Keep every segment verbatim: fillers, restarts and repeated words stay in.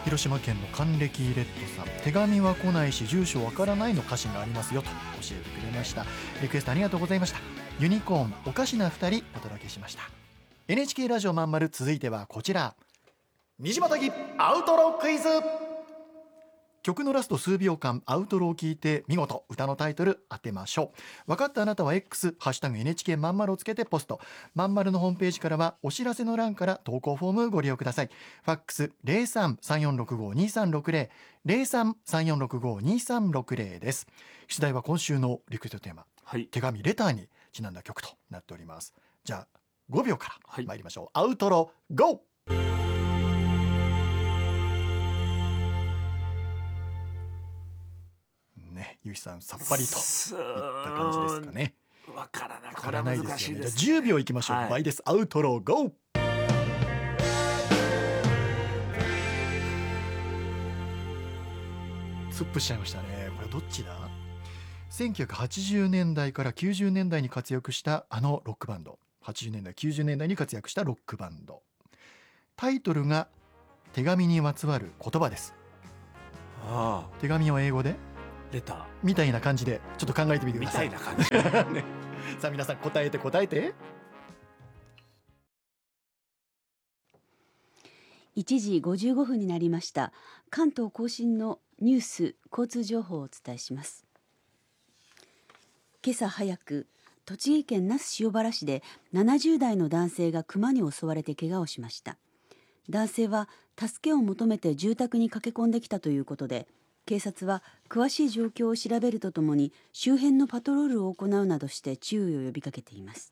広島県の還暦レッドさん、手紙は来ないし住所わからないの歌詞がありますよと教えてくれました。リクエストありがとうございました。ユニコーンおかしなふたりお届けしました。 エヌエイチケー ラジオまんまる、続いてはこちら、虹またぎアウトロクイズ。曲のラスト数秒間アウトロを聞いて見事歌のタイトル当てましょう。分かったあなたは X ハッシュタグ エヌエイチケー まんまるをつけてポスト、まんまるのホームページからはお知らせの欄から投稿フォームご利用ください。ファックス ゼロさん さんよんろくご にさんろくゼロ ゼロさん さんよんろくご にさんろくゼロです。出題は今週のリクエストテーマ、はい、手紙レターにちなんだ曲となっております。じゃあごびょうから参りましょう、はい、アウトロゴー。ね、ゆうひさんさっぱりといった感じですかね。 わからない、これは難しいですね。 じゃあじゅうびょういきましょう、はい、倍です。アウトローゴー。スップしちゃいましたね。これどっちだ。せんきゅうひゃくはちじゅうねんだいからきゅうじゅうねんだいに活躍したあのロックバンド、はちじゅうねんだいきゅうじゅうねんだいに活躍したロックバンド、タイトルが手紙にまつわる言葉です。ああ、手紙を英語でレターみたいな感じでちょっと考えてみてください。 みたいな感じ、ね、 さあ皆さん答えて答えて。 いちじごじゅうごふんになりました。関東甲信のニュース交通情報をお伝えします。今朝早く、栃木県那須塩原市でななじゅうだいの男性がクマに襲われて怪我をしました。男性は助けを求めて住宅に駆け込んできたということで、警察は詳しい状況を調べるとともに周辺のパトロールを行うなどして注意を呼びかけています。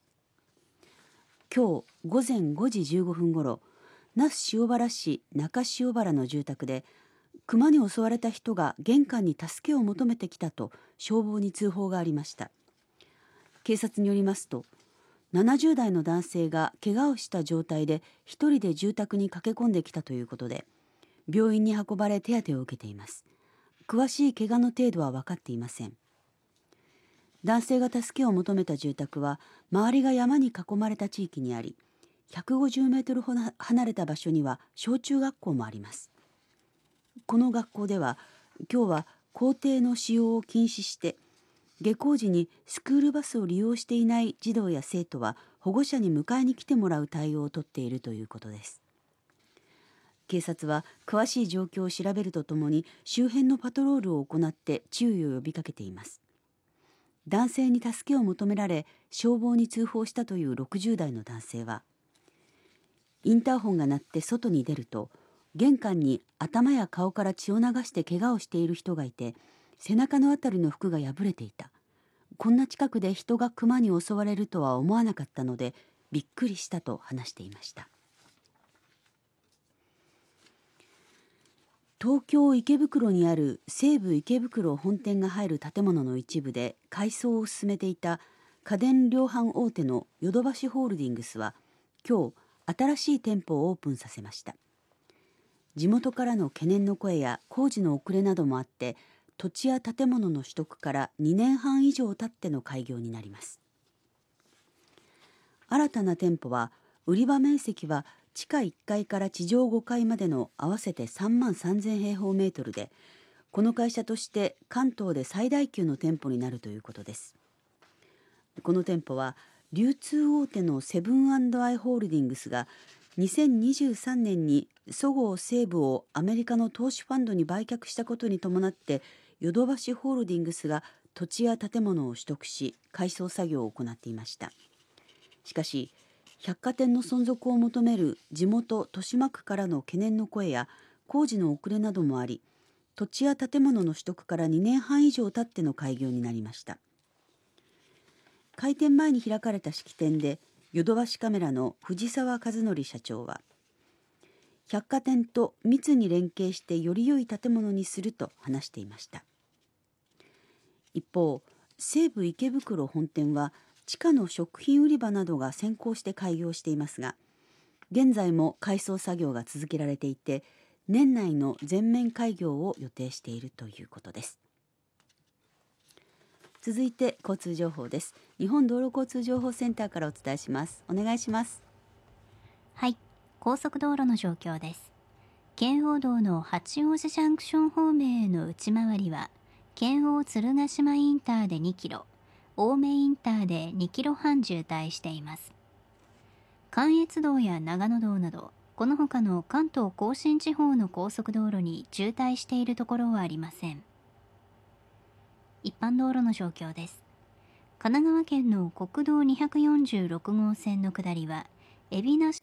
今日午前ごじじゅうごふんごろ、那須塩原市中塩原の住宅でクマに襲われた人が玄関に助けを求めてきたと消防に通報がありました。警察によりますと、ななじゅうだいの男性が怪我をした状態で一人で住宅に駆け込んできたということで、病院に運ばれ手当てを受けています。詳しい怪我の程度は分かっていません。男性が助けを求めた住宅は周りが山に囲まれた地域にあり、ひゃくごじゅうメートルほど離れた場所には小中学校もあります。この学校では今日は校庭の使用を禁止して、下校時にスクールバスを利用していない児童や生徒は保護者に迎えに来てもらう対応をとっているということです。警察は詳しい状況を調べるとともに周辺のパトロールを行って注意を呼びかけています。男性に助けを求められ消防に通報したというろくじゅうだいの男性は、インターホンが鳴って外に出ると、玄関に頭や顔から血を流して怪我をしている人がいて、背中のあたりの服が破れていた。こんな近くで人がクマに襲われるとは思わなかったのでびっくりしたと話していました。東京池袋にある西武池袋本店が入る建物の一部で改装を進めていた家電量販大手のヨドバシホールディングスは今日新しい店舗をオープンさせました。地元からの懸念の声や工事の遅れなどもあって、土地や建物の取得からにねんはん以上経っての開業になります。新たな店舗は売り場面積は地下いっかいから地上ごかいまでの合わせてさんまんさんぜんへいほうメートルで、この会社として関東で最大級の店舗になるということです。この店舗は流通大手のセブン&アイ・ホールディングスがにせんにじゅうさんねんにそごう・西武をアメリカの投資ファンドに売却したことに伴って、ヨドバシホールディングスが土地や建物を取得し改装作業を行っていました。しかし百貨店の存続を求める地元豊島区からの懸念の声や工事の遅れなどもあり、土地や建物の取得からにねんはん以上経っての開業になりました。開店前に開かれた式典でヨドバシカメラの藤沢和則社長は、百貨店と密に連携してより良い建物にすると話していました。一方、西武池袋本店は地下の食品売り場などが先行して開業していますが、現在も改装作業が続けられていて、年内の全面開業を予定しているということです。続いて交通情報です。日本道路交通情報センターからお伝えします。お願いします。 はい、高速道路の状況です。 圏央道の八王子ジャンクション方面への内回りは圏央鶴ヶ島インターでにキロ、青梅インターでにキロはん渋滞しています。関越道や長野道などこの他の関東甲信地方の高速道路に渋滞しているところはありません。一般道路の状況です。神奈川県の国道にひゃくよんじゅうろく号線の下りは海老名市。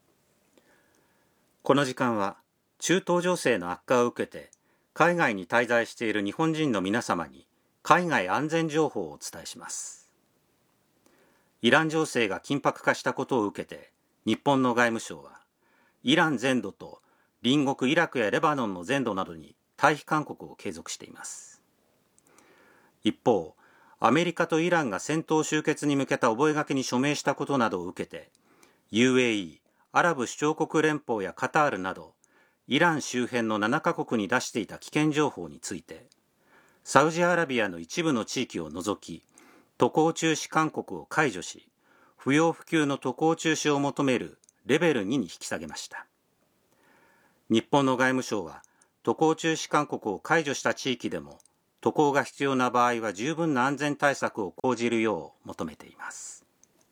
この時間は中東情勢の悪化を受けて海外に滞在している日本人の皆様に海外安全情報をお伝えします。イラン情勢が緊迫化したことを受けて日本の外務省はイラン全土と隣国イラクやレバノンの全土などに退避勧告を継続しています。一方、アメリカとイランが戦闘終結に向けた覚書に署名したことなどを受けて ユーエーイー アラブ首長国連邦やカタールなどイラン周辺のななカ国に出していた危険情報についてサウジアラビアの一部の地域を除き渡航中止勧告を解除し、不要不急の渡航中止を求めるレベルにに引き下げました。日本の外務省は渡航中止勧告を解除した地域でも渡航が必要な場合は十分な安全対策を講じるよう求めています。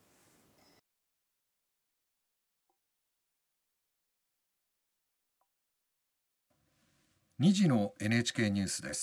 にじの エヌエイチケー ニュースです。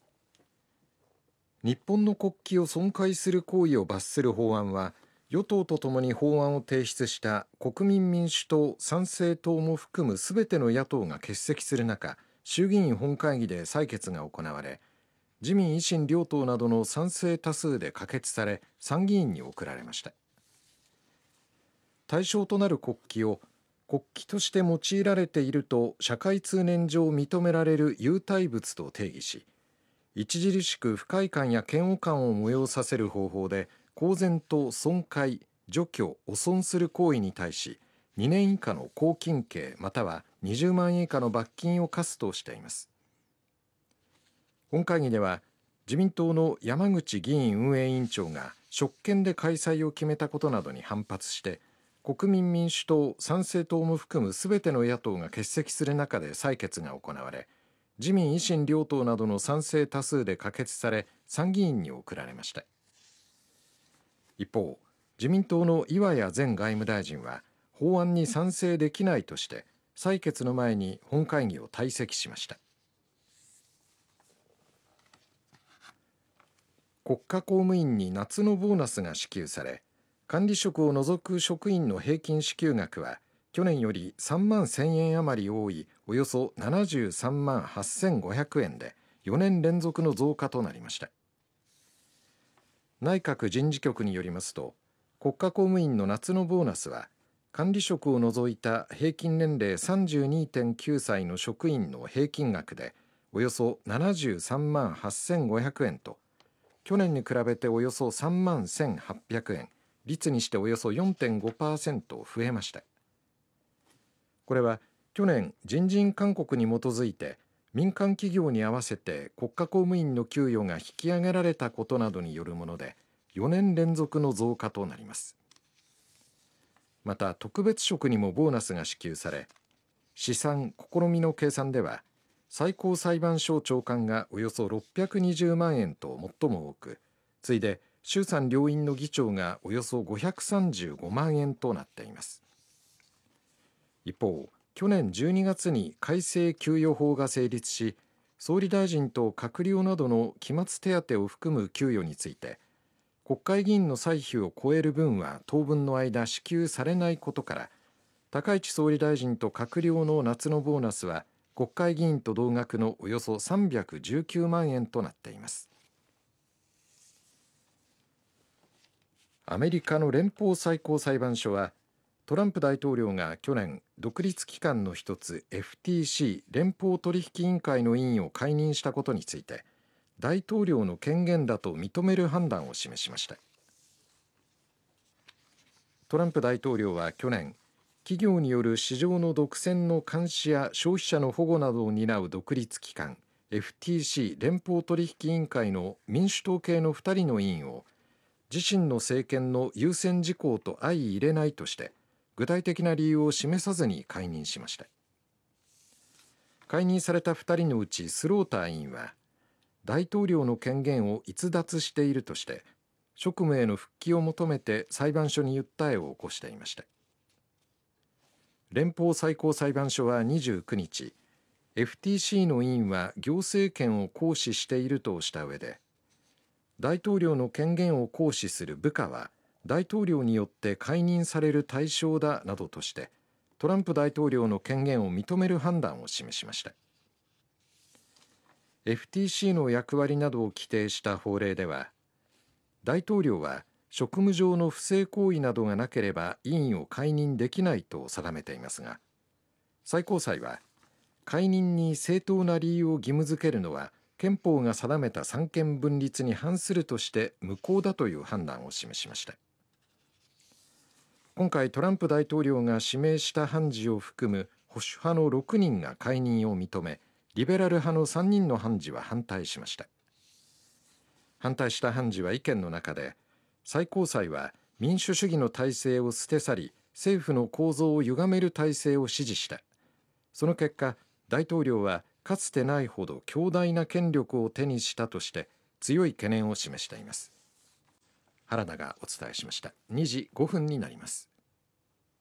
日本の国旗を損壊する行為を罰する法案は与党とともに法案を提出した国民民主党、参政党も含むすべての野党が欠席する中、衆議院本会議で採決が行われ、自民維新両党などの賛成多数で可決され参議院に送られました。対象となる国旗を国旗として用いられていると社会通念上認められる有体物と定義し、著しく不快感や嫌悪感を催させる方法で公然と損壊、除去、汚損する行為に対しにねん以下の拘禁刑またはにじゅうまんえん以下の罰金を科すとしています。本会議では自民党の山口議院運営委員長が職権で開催を決めたことなどに反発して国民民主党、参政党も含むすべての野党が欠席する中で採決が行われ、自民維新両党などの賛成多数で可決され参議院に送られました。一方、自民党の岩屋前外務大臣は法案に賛成できないとして採決の前に本会議を退席しました。国家公務員に夏のボーナスが支給され、管理職を除く職員の平均支給額は去年よりさんまんせんえん余り多いおよそななじゅうさんまんはっせんごひゃくえんでよねん連続の増加となりました。内閣人事局によりますと、国家公務員の夏のボーナスは管理職を除いた平均年齢 さんじゅうにてんきゅうさいの職員の平均額でおよそななじゅうさんまんはっせんごひゃくえんと、去年に比べておよそさんまんせんはっぴゃくえん、率にしておよそ よんてんごパーセント 増えました。これは去年人事院勧告に基づいて民間企業に合わせて国家公務員の給与が引き上げられたことなどによるもので、よねん連続の増加となります。また特別職にもボーナスが支給され、試算・試みの計算では最高裁判所長官がおよそろっぴゃくにじゅうまんえんと最も多く、次いで衆参両院の議長がおよそごひゃくさんじゅうごまんえんとなっています。一方、去年じゅうにがつに改正給与法が成立し、総理大臣と閣僚などの期末手当を含む給与について、国会議員の歳費を超える分は当分の間支給されないことから、高市総理大臣と閣僚の夏のボーナスは国会議員と同額のおよそさんびゃくじゅうきゅうまんえんとなっています。アメリカの連邦最高裁判所は、トランプ大統領が去年独立機関の一つ エフティーシー 連邦取引委員会の委員を解任したことについて、大統領の権限だと認める判断を示しました。トランプ大統領は去年、企業による市場の独占の監視や消費者の保護などを担う独立機関 エフティーシー 連邦取引委員会の民主党系のふたりの委員を自身の政権の優先事項と相入れないとして、具体的な理由を示さずに解任しました。 解任されたふたりのうちスローター委員は大統領の権限を逸脱しているとして職務への復帰を求めて裁判所に訴えを起こしていました。連邦最高裁判所はにじゅうくにち、エフティーシー の委員は行政権を行使しているとした上で、大統領の権限を行使する部下は大統領によって解任される対象だなどとしてトランプ大統領の権限を認める判断を示しました。 エフティーシー の役割などを規定した法令では、大統領は職務上の不正行為などがなければ委員を解任できないと定めていますが、最高裁は解任に正当な理由を義務付けるのは憲法が定めた三権分立に反するとして無効だという判断を示しました。今回トランプ大統領が指名した判事を含む保守派のろくにんが解任を認め、リベラル派のさんにんの判事は反対しました。反対した判事は意見の中で、最高裁は民主主義の体制を捨て去り政府の構造を歪める体制を支持した。その結果、大統領はかつてないほど強大な権力を手にしたとして強い懸念を示しています。原田がお伝えしました。にじごふんになります。